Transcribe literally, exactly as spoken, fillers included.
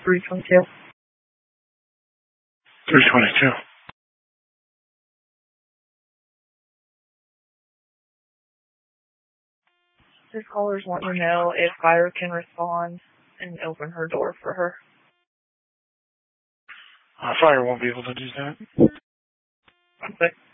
three twenty-two. three twenty-two. This caller's wanting to know if fire can respond and open her door for her. Uh, fire won't be able to do that. Okay.